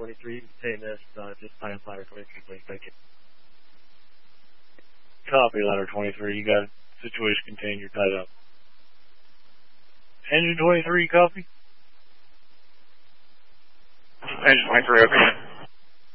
23, saying this, just tie up ladder 23, please. Thank you. Copy, ladder 23. You got situation contained. You're tied up. Engine 23, copy? Engine 23, okay.